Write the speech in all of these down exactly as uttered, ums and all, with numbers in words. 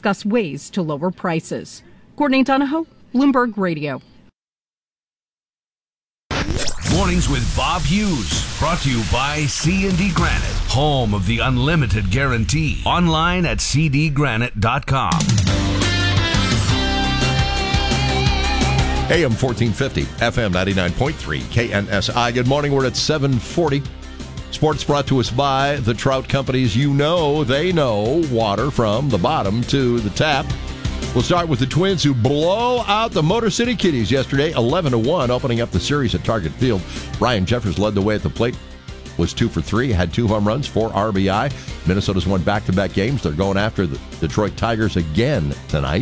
discuss ways to lower prices. Courtney Donahoe, Bloomberg Radio. Mornings with Bob Hughes, brought to you by C and D Granite, home of the unlimited guarantee. Online at c d granite dot com. A M fourteen fifty, F M ninety-nine point three, K N S I. Good morning. We're at seven forty. Sports brought to us by the Trout Companies. You know, they know water from the bottom to the tap. We'll start with the Twins, who blow out the Motor City Kitties yesterday, eleven to one, opening up the series at Target Field. Ryan Jeffers led the way at the plate, was two for three, had two home runs, four R B I. Minnesota's won back-to-back games. They're going after the Detroit Tigers again tonight.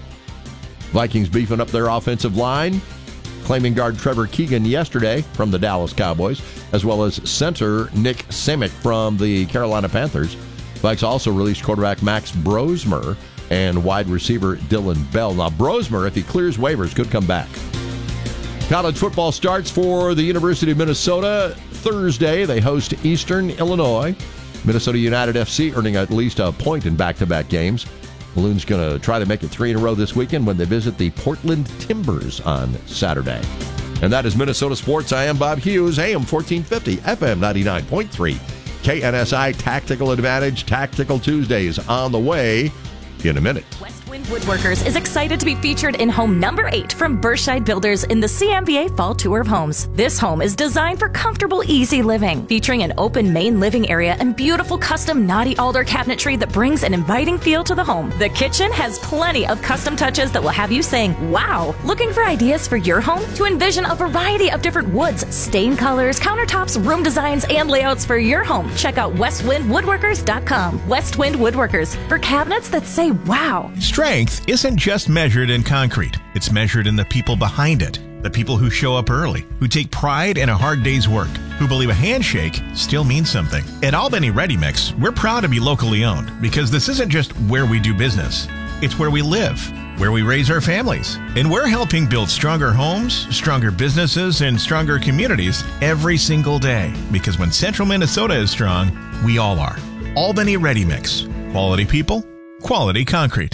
Vikings beefing up their offensive line, claiming guard Trevor Keegan yesterday from the Dallas Cowboys, as well as center Nick Simic from the Carolina Panthers. Vikes also released quarterback Max Brosmer and wide receiver Dylan Bell. Now, Brosmer, if he clears waivers, could come back. College football starts for the University of Minnesota Thursday. They host Eastern Illinois. Minnesota United F C earning at least a point in back-to-back games. Balloon's going to try to make it three in a row this weekend when they visit the Portland Timbers on Saturday. And that is Minnesota Sports. I am Bob Hughes, A M fourteen fifty, F M ninety-nine point three. K N S I Tactical Advantage, Tactical Tuesdays on the way in a minute. Westwind Woodworkers is excited to be featured in home number eight from Berkshire Builders in the C M B A Fall Tour of Homes. This home is designed for comfortable, easy living, featuring an open main living area and beautiful custom knotty alder cabinetry that brings an inviting feel to the home. The kitchen has plenty of custom touches that will have you saying, wow! Looking for ideas for your home? To envision a variety of different woods, stain colors, countertops, room designs, and layouts for your home, check out westwind woodworkers dot com. Westwind Woodworkers, for cabinets that say wow. Strength isn't just measured in concrete. It's measured in the people behind it. The people who show up early, who take pride in a hard day's work, who believe a handshake still means something. At Albany Ready Mix, we're proud to be locally owned because this isn't just where we do business. It's where we live, where we raise our families. And we're helping build stronger homes, stronger businesses, and stronger communities every single day. Because when Central Minnesota is strong, we all are. Albany Ready Mix. Quality people, quality concrete.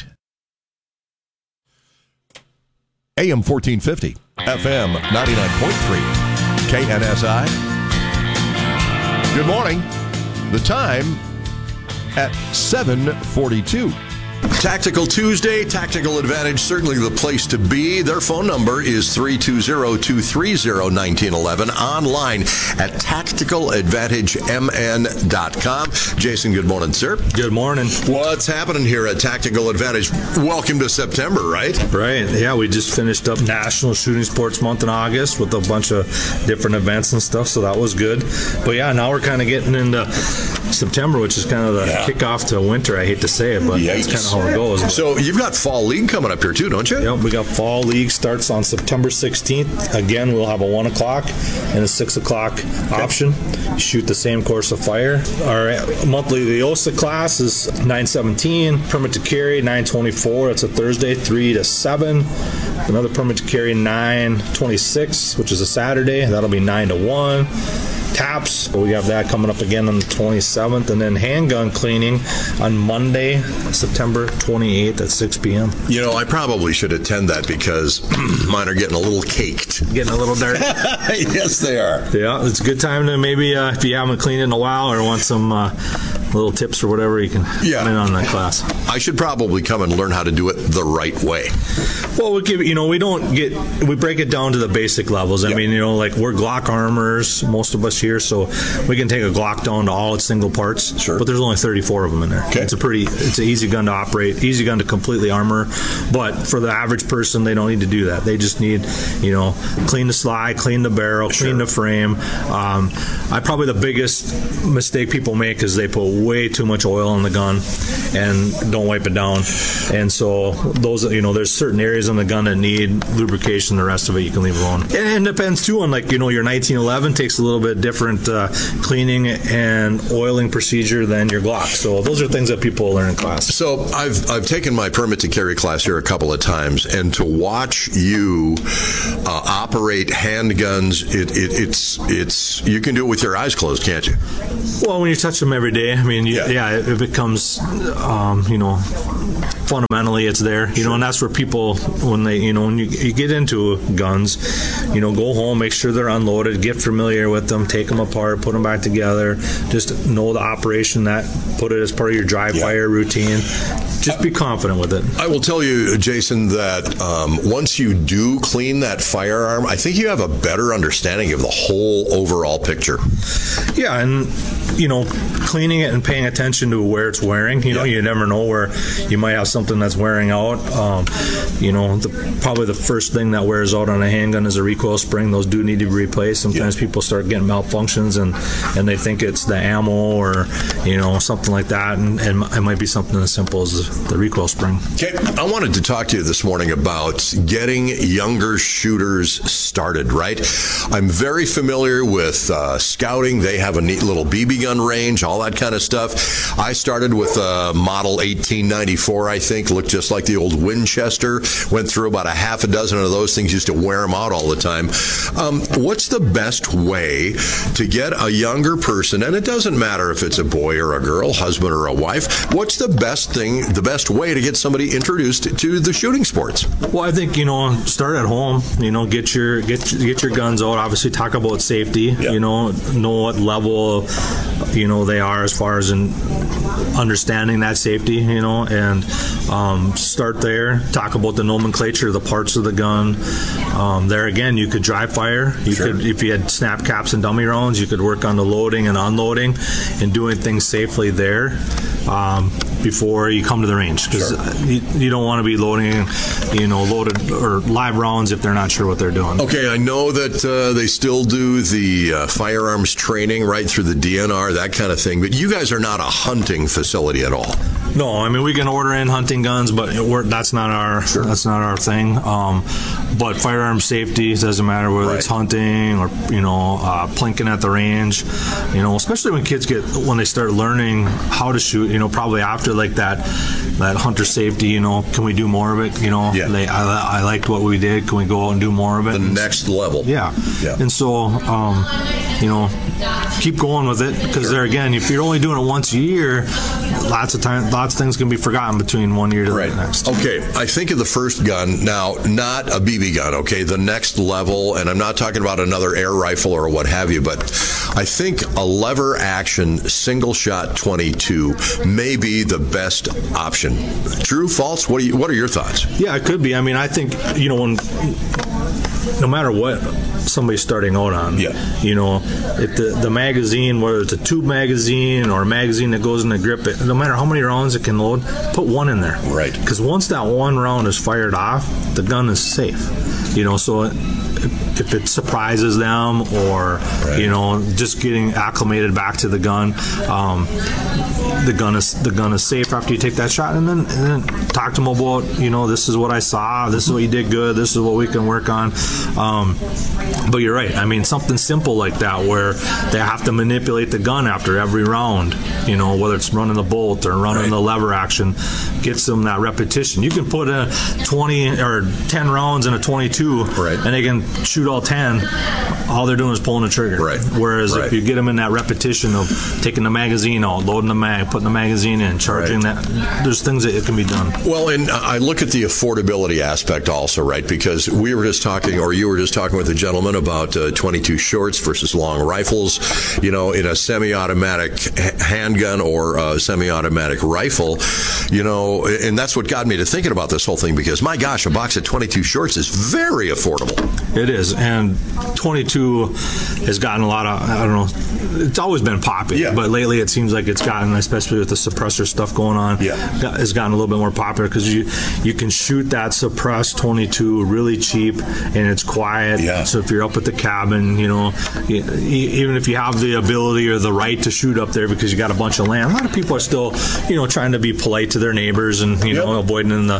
A M fourteen fifty, F M ninety-nine point three, K N S I. Good morning. The time at seven forty-two. Tactical Tuesday, Tactical Advantage, certainly the place to be. Their phone number is three two zero, two three zero, one nine one one. Online at tactical advantage m n dot com. Jason, good morning, sir. Good morning. What's happening here at Tactical Advantage? Welcome to September, right? Right. Yeah, we just finished up National Shooting Sports Month in August with a bunch of different events and stuff, so that was good. But yeah, now we're kind of getting into September, which is kind of the yeah. kickoff to winter. I hate to say it, but Yikes. That's kind of how it goes. So you've got Fall League coming up here too, don't you? Yep, we got Fall League starts on September sixteenth. Again, we'll have a one o'clock and a six o'clock okay. option. You shoot the same course of fire. Our monthly the O S A class is nine seventeen. Permit to carry nine twenty-four. It's a Thursday, three to seven. Another permit to carry nine twenty-six, which is a Saturday. That'll be nine to one. Taps, we have that coming up again on the twenty-seventh, and then handgun cleaning on Monday, September twenty-eighth at six p.m. You know, I probably should attend that because mine are getting a little caked. Getting a little dirty. Yes, they are. Yeah, it's a good time to maybe, uh, if you haven't cleaned in a while or want some uh, little tips or whatever, you can yeah. come in on that class. I should probably come and learn how to do it the right way. Well, we give you know, we don't get, we break it down to the basic levels. I yep. mean, you know, like we're Glock armors, most of us here, so we can take a Glock down to all its single parts. Sure. But there's only thirty-four of them in there. Okay. It's a pretty, it's an easy gun to operate, easy gun to completely armor. But for the average person, they don't need to do that. They just need, you know, clean the slide, clean the barrel, sure. clean the frame. Um, I probably the biggest mistake people make is they put way too much oil in the gun and don't wipe it down. And so those, you know, there's certain areas in the gun that need lubrication. The rest of it you can leave alone. And it depends too on, like, you know, your nineteen eleven takes a little bit different uh, cleaning and oiling procedure than your Glock. So those are things that people learn in class. So I've I've taken my permit to carry class here a couple of times, and to watch you uh, operate handguns, it, it it's it's you can do it with your eyes closed, can't you? Well, when you touch them every day, I mean, you, yeah. yeah, it becomes, um, you know, fundamentally it's there, you know, and that's where people, when they, you know, when you, you get into guns, you know, go home, make sure they're unloaded, get familiar with them, take them apart, put them back together, just know the operation, that put it as part of your dry yeah. fire routine. Just be confident with it. I will tell you, Jason, that um, once you do clean that firearm, I think you have a better understanding of the whole overall picture. Yeah, and, you know, cleaning it and paying attention to where it's wearing. You know, yeah. you never know where you might have something that's wearing out. Um, you know, the, probably the first thing that wears out on a handgun is a recoil spring. Those do need to be replaced. Sometimes yeah. people start getting malfunctions and, and they think it's the ammo or, you know, something like that. And, and it might be something as simple as the, the recoil spring. Okay, I wanted to talk to you this morning about getting younger shooters started, right? I'm very familiar with uh, scouting. They have a neat little B B gun range, all that kind of stuff. I started with a model eighteen ninety-four, I think, looked just like the old Winchester. Went through about a half a dozen of those things, used to wear them out all the time. Um, what's the best way to get a younger person, and it doesn't matter if it's a boy or a girl, husband or a wife, what's the best thing, the best way to get somebody introduced to the shooting sports? Well, I think, you know, start at home, you know, get your get get your guns out, obviously talk about safety, yeah. you know, know what level, you know, they are as far as in understanding that safety, you know, and um, start there, talk about the nomenclature, the parts of the gun. Um, there again, you could dry fire. You sure. could, if you had snap caps and dummy rounds, you could work on the loading and unloading and doing things safely there. Um, before you come to the range, because sure. you, you don't want to be loading, you know, loaded or live rounds if they're not sure what they're doing. Okay, I know that uh, they still do the uh, firearms training right through the D N R, that kind of thing, but you guys are not a hunting facility at all. No, I mean, we can order in hunting guns, but we're, that's not our sure. that's not our thing. Um, but firearm safety doesn't matter whether right. it's hunting or, you know, uh, plinking at the range. You know, especially when kids get when they start learning how to shoot. You know, probably after like that that hunter safety. You know, can we do more of it? You know, yeah. they, I, I liked what we did. Can we go out and do more of it? The next level. Yeah. yeah. And so, um, you know, keep going with it because sure. there again, if you're only doing it once a year, lots of time, lots of things can be forgotten between one year to right. the next. Okay, I think of the first gun now, not a B B gun. Okay, the next level, and I'm not talking about another air rifle or what have you, but I think a lever action single shot twenty-two may be the best option. True, false? What do you? What are your thoughts? Yeah, it could be. I mean, I think you know when. No matter what somebody's starting out on, yeah. you know, if the, the magazine, whether it's a tube magazine or a magazine that goes in the grip, it, no matter how many rounds it can load, put one in there. Right. Because once that one round is fired off, the gun is safe. You know, so it, if it surprises them or, right. you know, just getting acclimated back to the gun, um, the gun is the gun is safe after you take that shot, and then, and then talk to them about, you know, this is what I saw, this is what you did good, this is what we can work on. Um, but you're right. I mean, something simple like that where they have to manipulate the gun after every round, you know, whether it's running the bolt or running right. the lever action, gets them that repetition. You can put a twenty or ten rounds in a twenty-two, right. and they can shoot all ten. All they're doing is pulling the trigger. Right. Whereas right. if you get them in that repetition of taking the magazine out, loading the mag, putting the magazine in, charging right. that, there's things that it can be done. Well, and I look at the affordability aspect also, right? Because we were just talking, or you were just talking with a gentleman about uh, twenty-two shorts versus long rifles. You know, in a semi-automatic h- handgun or a semi-automatic rifle, you know, and that's what got me to thinking about this whole thing because, my gosh, a box of twenty-two shorts is very affordable. It is, and twenty-two has gotten a lot of, I don't know, it's always been popular, yeah. but lately it seems like it's gotten, especially with the suppressor stuff going on, yeah. it's gotten a little bit more popular because you you can shoot that suppressed twenty-two really cheap and it's quiet. Yeah. So if you're up at the cabin, you know, you, even if you have the ability or the right to shoot up there because you got a bunch of land, a lot of people are still, you know, trying to be polite to their neighbors and, you yep. know, avoiding the,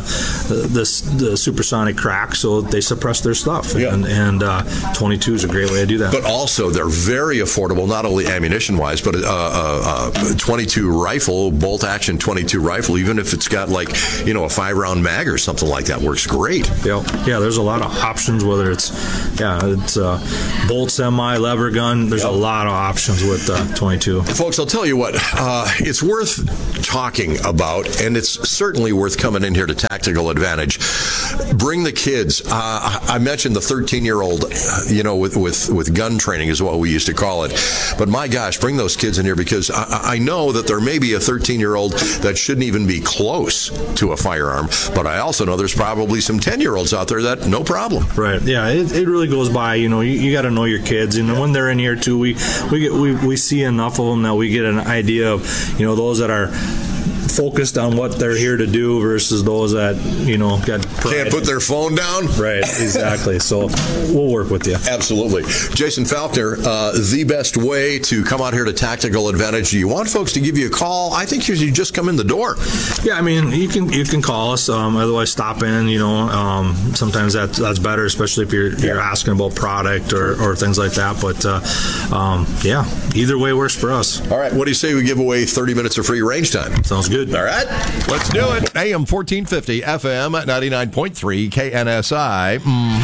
the the supersonic crack, so they suppress their stuff. Yeah. And, and uh, twenty-two is a great way to do that. But also, they're very affordable, not only ammunition-wise, but a, a, a twenty-two rifle, bolt-action twenty-two rifle, even if it's got, like, you know, a five-round mag or something like that, works great. Yeah, yeah. There's a lot of options, whether it's, yeah, It's a bolt semi, lever gun. There's yep. a lot of options with the twenty-two. Folks, I'll tell you what, uh, it's worth talking about, and it's certainly worth coming in here to Tactical Advantage. Bring the kids. Uh, I mentioned the thirteen-year-old, you know, with, with, with gun training is what we used to call it. But my gosh, bring those kids in here, because I, I know that there may be a thirteen-year-old that shouldn't even be close to a firearm, but I also know there's probably some ten-year-olds out there that no problem. Right. Yeah, it, it really goes by. You know, you, you got to know your kids, and yeah. when they're in here too, we we get we we see enough of them that we get an idea of, you know, those that are focused on what they're here to do versus those that, you know, got pride. Can't put their phone down. Right, exactly. So we'll work with you. Absolutely. Jason Faulkner, uh, the best way to come out here to Tactical Advantage. Do you want folks to give you a call? I think you should just come in the door. Yeah, I mean, you can you can call us. Um, otherwise, stop in. You know, um, sometimes that's that's better, especially if you're you're asking about product or, or things like that. But uh, um, yeah, either way works for us. All right. What do you say we give away thirty minutes of free range time? Sounds good. All right, let's do it. A M fourteen fifty, F M ninety-nine point three, K N S I. Mm-hmm.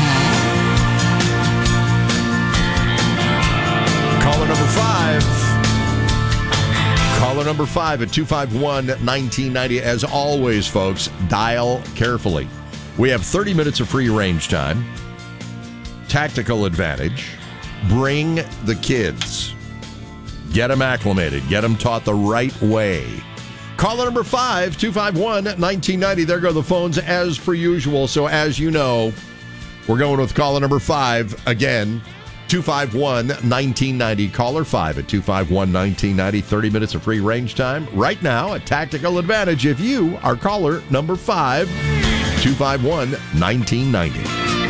Caller number five. Caller number five at two five one, one nine nine zero. As always, folks, dial carefully. We have thirty minutes of free range time. Tactical Advantage. Bring the kids. Get them acclimated. Get them taught the right way. Caller number five, two five one, one nine nine zero. There go the phones as per usual. So as you know, we're going with caller number five again. two five one, one nine nine zero. Caller five at two five one, one nine nine zero. thirty minutes of free range time right now at Tactical Advantage. If you are caller number five, two five one, one nine nine zero.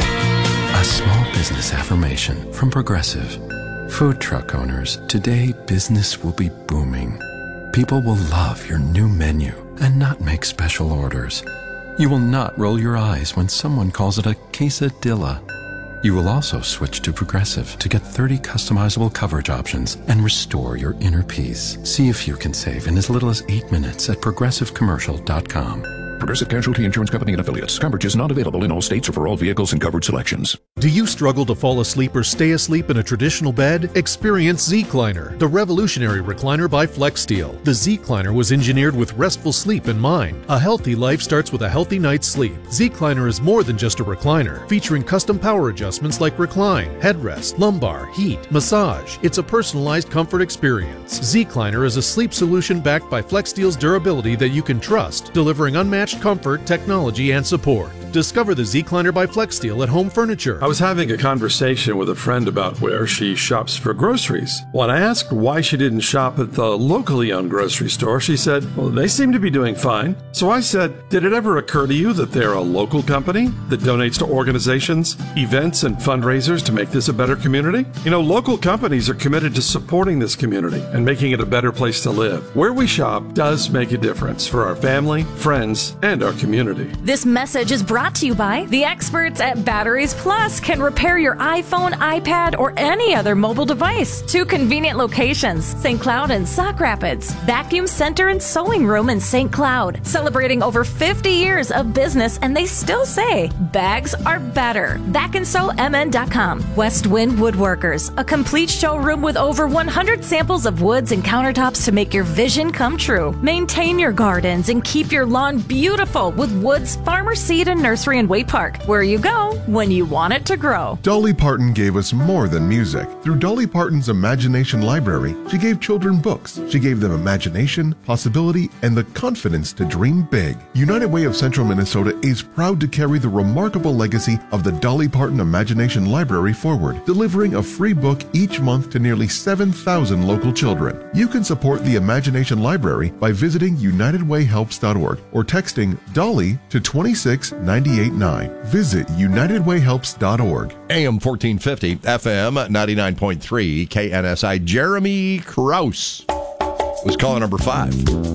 A small business affirmation from Progressive. Food truck owners, today business will be booming. People will love your new menu and not make special orders. You will not roll your eyes when someone calls it a quesadilla. You will also switch to Progressive to get thirty customizable coverage options and restore your inner peace. See if you can save in as little as eight minutes at progressive commercial dot com. Progressive Casualty Insurance Company and Affiliates. Coverage is not available in all states or for all vehicles and covered selections. Do you struggle to fall asleep or stay asleep in a traditional bed? Experience Z-Cliner, the revolutionary recliner by FlexSteel. The Z-Cliner was engineered with restful sleep in mind. A healthy life starts with a healthy night's sleep. Z-Cliner is more than just a recliner, featuring custom power adjustments like recline, headrest, lumbar, heat, massage. It's a personalized comfort experience. Z-Cliner is a sleep solution backed by FlexSteel's durability that you can trust, delivering unmatched comfort, technology, and support. Discover the Z-Cliner by FlexSteel at Home Furniture. I was having a conversation with a friend about where she shops for groceries. When I asked why she didn't shop at the locally owned grocery store, she said, well, they seem to be doing fine. So I said, did it ever occur to you that they're a local company that donates to organizations, events, and fundraisers to make this a better community? You know, local companies are committed to supporting this community and making it a better place to live. Where we shop does make a difference for our family, friends, and our community. This message is brought to you by the experts at Batteries Plus. Can repair your iPhone, iPad, or any other mobile device. Two convenient locations, Saint Cloud and Sauk Rapids. Vacuum Center and Sewing Room in Saint Cloud. Celebrating over fifty years of business, and they still say bags are better. back and sew m n dot com. West Wind Woodworkers, a complete showroom with over one hundred samples of woods and countertops to make your vision come true. Maintain your gardens and keep your lawn beautiful with Woods Farmer Seed and Nursery in Waite Park, where you go when you want it to grow. Dolly Parton gave us more than music. Through Dolly Parton's Imagination Library, she gave children books. She gave them imagination, possibility, and the confidence to dream big. United Way of Central Minnesota is proud to carry the remarkable legacy of the Dolly Parton Imagination Library forward, delivering a free book each month to nearly seven thousand local children. You can support the Imagination Library by visiting united way helps dot org or texting Dolly to two six nine eight nine. Visit united way helps dot org. A M fourteen fifty, F M ninety-nine point three, K N S I. Jeremy Krause was caller number five.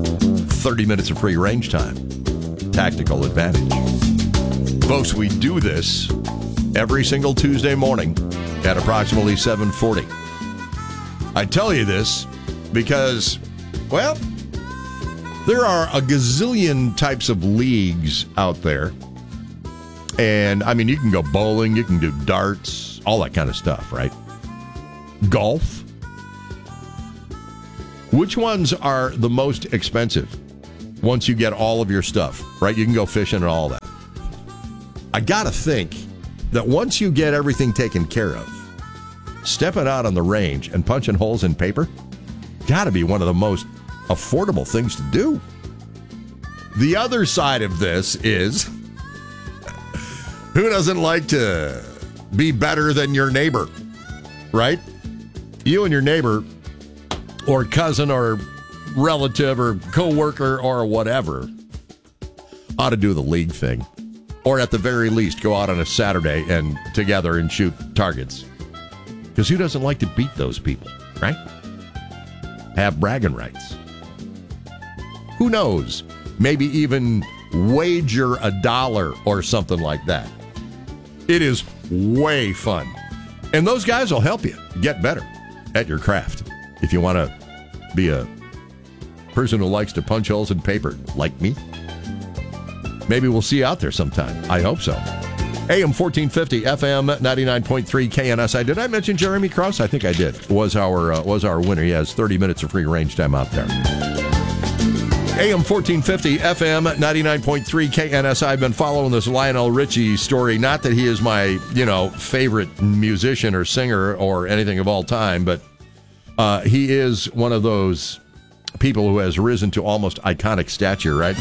thirty minutes of free range time. Tactical Advantage. Folks, we do this every single Tuesday morning at approximately seven forty. I tell you this because, well, there are a gazillion types of leagues out there. And, I mean, you can go bowling, you can do darts, tennis, all that kind of stuff, right? Golf. Which ones are the most expensive once you get all of your stuff, right? You can go fishing and all that. I got to think that once you get everything taken care of, stepping out on the range and punching holes in paper got to be one of the most affordable things to do. The other side of this is, who doesn't like to be better than your neighbor, right? You and your neighbor or cousin or relative or coworker or whatever ought to do the league thing. Or at the very least, go out on a Saturday and together and shoot targets. Because who doesn't like to beat those people, right? Have bragging rights. Who knows? Maybe even wager a dollar or something like that. It is way fun. And those guys will help you get better at your craft. If you want to be a person who likes to punch holes in paper, like me, maybe we'll see you out there sometime. I hope so. A M fourteen fifty, F M ninety-nine point three K N S I. Did I mention Jeremy Krause? I think I did. Was our uh, was our winner. He has thirty minutes of free range time out there. A M fourteen fifty, F M ninety-nine point three K N S I. I've been following this Lionel Richie story. Not that he is my, you know, favorite musician or singer or anything of all time, but uh, he is one of those people who has risen to almost iconic stature, right?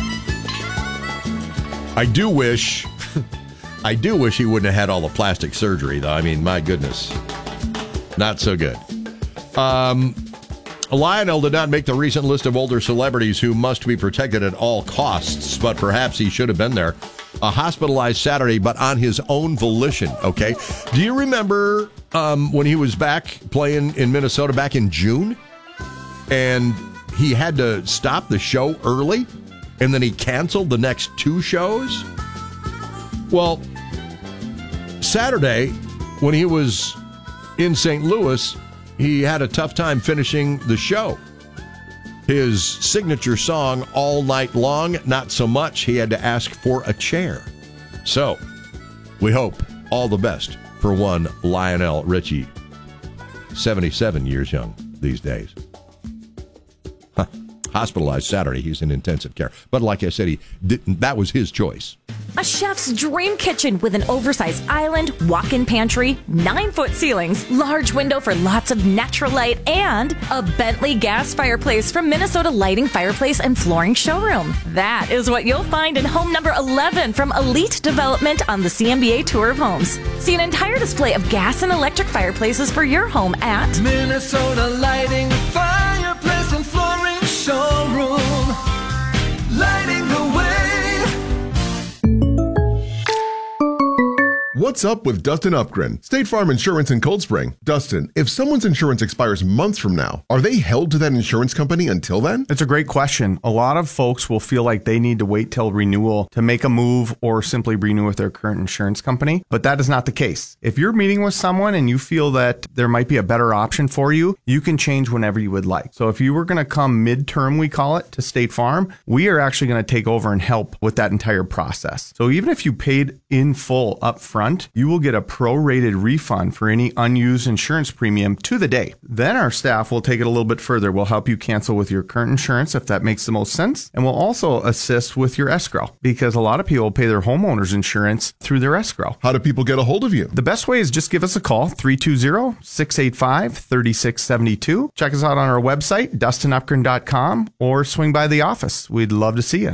I do wish, I do wish he wouldn't have had all the plastic surgery, though. I mean, my goodness, not so good. Um, Lionel did not make the recent list of older celebrities who must be protected at all costs, but perhaps he should have been there. Uh, hospitalized Saturday, but on his own volition, okay? Do you remember um, when he was back playing in Minnesota back in June? And he had to stop the show early, and then he canceled the next two shows? Well, Saturday, when he was in Saint Louis, he had a tough time finishing the show. His signature song, All Night Long, not so much. He had to ask for a chair. So, we hope all the best for one Lionel Richie, seventy-seven years young these days. Huh. Hospitalized Saturday. He's in intensive care. But like I said, he didn't, that was his choice. A chef's dream kitchen with an oversized island, walk-in pantry, nine-foot ceilings, large window for lots of natural light, and a Bentley gas fireplace from Minnesota Lighting Fireplace and Flooring Showroom. That is what you'll find in home number eleven from Elite Development on the C M B A Tour of Homes. See an entire display of gas and electric fireplaces for your home at Minnesota Lighting Fireplace and Flooring Showroom. Lighting the way. What's up with Dustin Upgren, State Farm Insurance in Cold Spring? Dustin, if someone's insurance expires months from now, are they held to that insurance company until then? It's a great question. A lot of folks will feel like they need to wait till renewal to make a move or simply renew with their current insurance company, but that is not the case. If you're meeting with someone and you feel that there might be a better option for you, you can change whenever you would like. So if you were going to come midterm, we call it, to State Farm, we are actually going to take over and help with that entire process. So even if you paid in full up front, you will get a prorated refund for any unused insurance premium to the day. Then our staff will take it a little bit further. We'll help you cancel with your current insurance if that makes the most sense. And we'll also assist with your escrow because a lot of people pay their homeowner's insurance through their escrow. How do people get a hold of you? The best way is just give us a call, three two zero, six eight five, three six seven two. Check us out on our website, dustin upgren dot com, or swing by the office. We'd love to see you.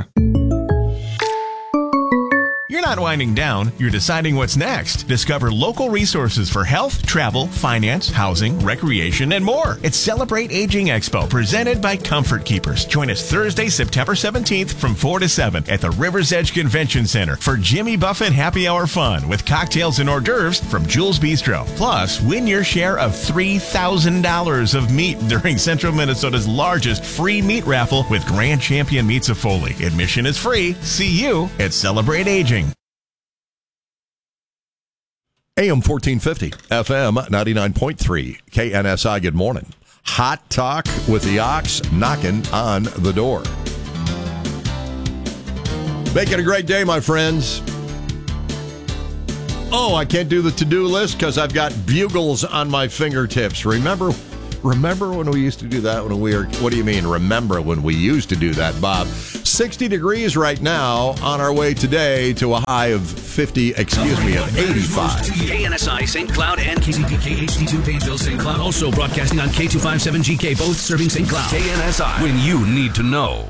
You're not winding down, you're deciding what's next. Discover local resources for health, travel, finance, housing, recreation, and more. It's Celebrate Aging Expo, presented by Comfort Keepers. Join us Thursday, September seventeenth from four to seven at the River's Edge Convention Center for Jimmy Buffett Happy Hour fun with cocktails and hors d'oeuvres from Jules Bistro. Plus, win your share of three thousand dollars of meat during Central Minnesota's largest free meat raffle with Grand Champion Meats of Foley. Admission is free. See you at Celebrate Aging. A M fourteen fifty, F M ninety-nine point three, K N S I. Good morning. Hot talk with the Ox knocking on the door. Make it a great day, my friends. Oh, I can't do the to-do list because I've got bugles on my fingertips. Remember remember when we used to do that when we were, what do you mean, remember when we used to do that, Bob? sixty degrees right now, on our way today to a high of fifty, excuse me, of eighty-five. K N S I Saint Cloud and K Z P K H D two Painesville Saint Cloud. Also broadcasting on K two fifty-seven G K, both serving Saint Cloud. K N S I, when you need to know.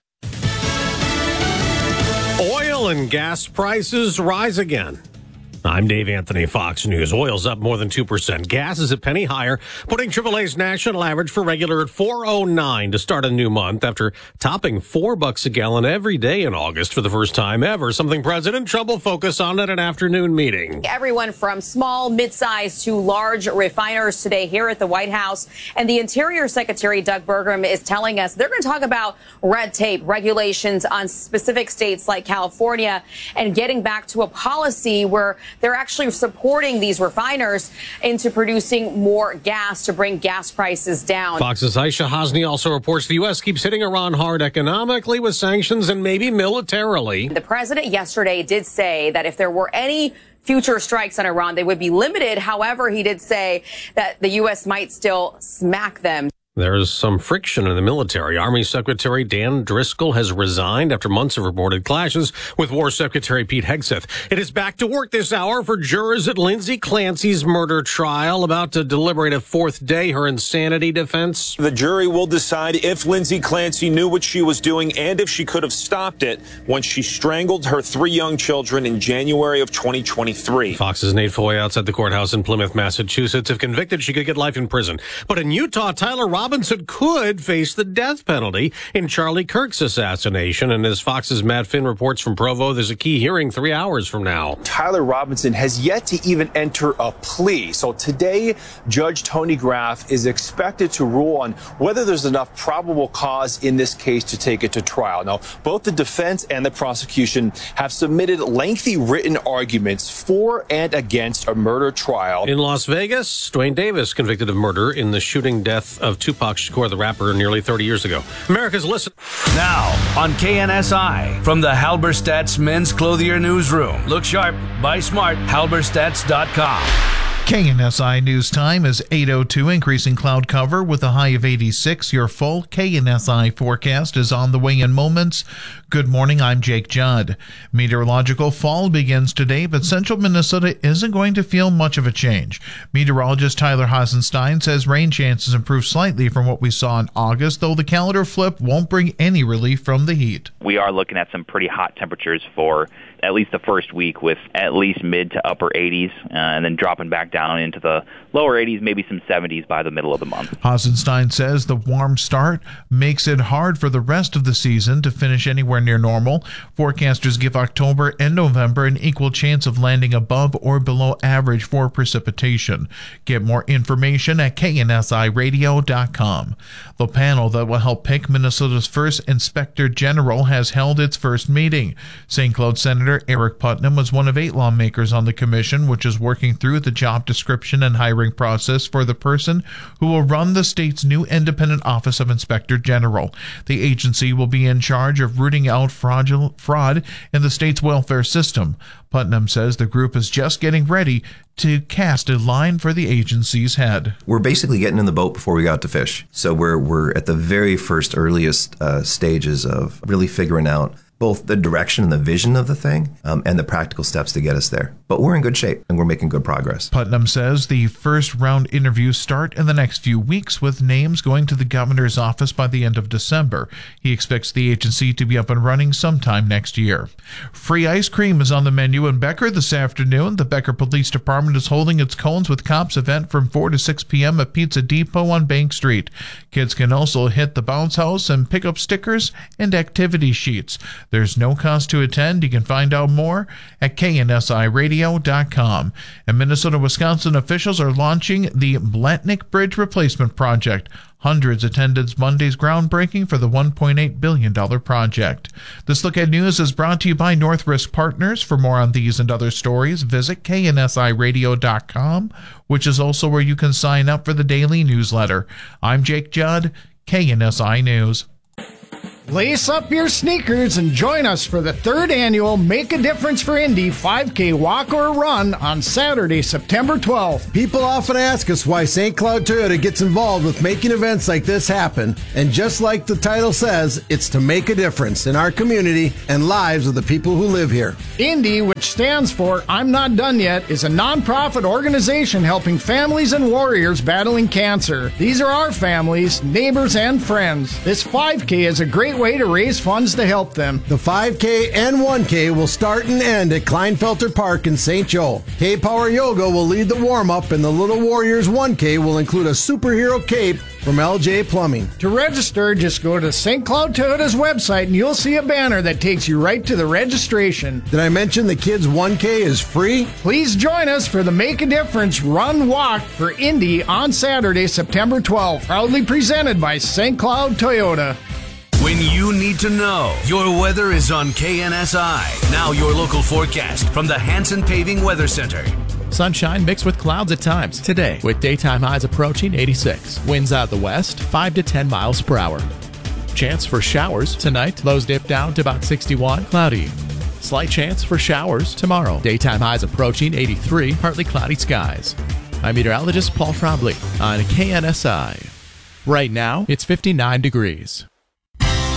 Oil and gas prices rise again. I'm Dave Anthony, Fox News. Oil's up more than two percent. Gas is a penny higher, putting triple A's national average for regular at four oh nine to start a new month after topping four bucks a gallon every day in August for the first time ever, something President Trump will focus on at an afternoon meeting. Everyone from small, mid-sized to large refiners today here at the White House. And the Interior Secretary, Doug Burgum, is telling us they're going to talk about red tape, regulations on specific states like California, and getting back to a policy where they're actually supporting these refiners into producing more gas to bring gas prices down. Fox's Aisha Hasni also reports the U S keeps hitting Iran hard economically with sanctions and maybe militarily. The president yesterday did say that if there were any future strikes on Iran, they would be limited. However, he did say that the U S might still smack them. There's some friction in the military. Army Secretary Dan Driscoll has resigned after months of reported clashes with War Secretary Pete Hegseth. It is back to work this hour for jurors at Lindsay Clancy's murder trial, about to deliberate a fourth day her insanity defense. The jury will decide if Lindsay Clancy knew what she was doing and if she could have stopped it when she strangled her three young children in January of twenty twenty-three. Fox's Nate Foy outside the courthouse in Plymouth, Massachusetts. If convicted, she could get life in prison. But in Utah, Tyler Robinson could face the death penalty in Charlie Kirk's assassination. And as Fox's Matt Finn reports from Provo, there's a key hearing three hours from now. Tyler Robinson has yet to even enter a plea. So today, Judge Tony Graff is expected to rule on whether there's enough probable cause in this case to take it to trial. Now, both the defense and the prosecution have submitted lengthy written arguments for and against a murder trial. In Las Vegas, Dwayne Davis convicted of murder in the shooting death of Tupac Shakur, the rapper, nearly thirty years ago. America's Listen. Now on K N S I from the Halberstadt's Men's Clothier Newsroom. Look sharp, buy smart, halberstadts dot com. K N S I News Time is eight oh two, increasing cloud cover with a high of eighty-six. Your full K N S I forecast is on the way in moments. Good morning, I'm Jake Judd. Meteorological fall begins today, but central Minnesota isn't going to feel much of a change. Meteorologist Tyler Hasenstein says rain chances improve slightly from what we saw in August, though the calendar flip won't bring any relief from the heat. We are looking at some pretty hot temperatures for at least the first week, with at least mid to upper eighties, uh, and then dropping back down into the lower eighties, maybe some seventies by the middle of the month. Hasenstein says the warm start makes it hard for the rest of the season to finish anywhere near normal. Forecasters give October and November an equal chance of landing above or below average for precipitation. Get more information at K N S I radio dot com. The panel that will help pick Minnesota's first Inspector General has held its first meeting. Saint Cloud Senator Eric Putnam was one of eight lawmakers on the commission, which is working through the job description and hiring process for the person who will run the state's new independent Office of Inspector General. The agency will be in charge of rooting out fraudulent fraud in the state's welfare system. Putnam says the group is just getting ready to cast a line for the agency's head. We're basically getting in the boat before we got to fish. So we're we're at the very first earliest uh, stages of really figuring out both the direction and the vision of the thing, um, and the practical steps to get us there. But we're in good shape, and we're making good progress. Putnam says the first round interviews start in the next few weeks, with names going to the governor's office by the end of December. He expects the agency to be up and running sometime next year. Free ice cream is on the menu in Becker this afternoon. The Becker Police Department is holding its Cones with Cops event from four to six p.m. at Pizza Depot on Bank Street. Kids can also hit the bounce house and pick up stickers and activity sheets. There's no cost to attend. You can find out more at K N S I radio dot com. And Minnesota, Wisconsin officials are launching the Blatnick Bridge Replacement Project. Hundreds attended Monday's groundbreaking for the one point eight billion dollars project. This Look at News is brought to you by North Risk Partners. For more on these and other stories, visit K N S I radio dot com, which is also where you can sign up for the daily newsletter. I'm Jake Judd, K N S I News. Lace up your sneakers and join us for the third annual Make a Difference for Indy five K walk or run on Saturday, September twelfth. People often ask us why Saint Cloud Toyota gets involved with making events like this happen, and just like the title says, it's to make a difference in our community and lives of the people who live here. Indy, which stands for I'm Not Done Yet, is a nonprofit organization helping families and warriors battling cancer. These are our families, neighbors, and friends. This five K is a great way to raise funds to help them. The five K and one K will start and end at Kleinfelter Park in Saint Joe. K-Power Yoga will lead the warm-up, and the Little Warriors one K will include a superhero cape from L J Plumbing. To register, just go to Saint Cloud Toyota's website and you'll see a banner that takes you right to the registration. Did I mention the kids' one K is free? Please join us for the Make a Difference Run Walk for Indy on Saturday, September twelfth. Proudly presented by Saint Cloud Toyota. When you need to know, your weather is on K N S I. Now your local forecast from the Hanson Paving Weather Center. Sunshine mixed with clouds at times today, with daytime highs approaching eighty-six. Winds out of the west, five to ten miles per hour. Chance for showers tonight. Lows dip down to about sixty-one. Cloudy. Slight chance for showers tomorrow. Daytime highs approaching eighty-three. Partly cloudy skies. I'm meteorologist Paul Trombley on K N S I. Right now, it's fifty-nine degrees.